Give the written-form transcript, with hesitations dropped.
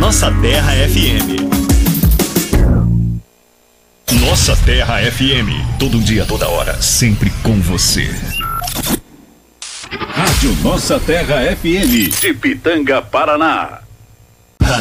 Nossa Terra FM. Nossa Terra FM. Todo dia, toda hora, sempre com você. Rádio Nossa Terra FM, de Pitanga, Paraná.